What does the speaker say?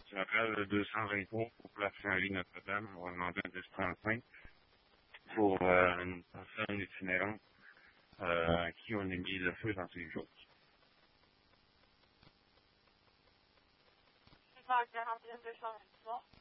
Tu appelles le 223 pour placer en ligne Notre-Dame. On va demander un 1035 pour une personne itinérante à qui on a mis le feu dans ses jours. C'est pas 41 223.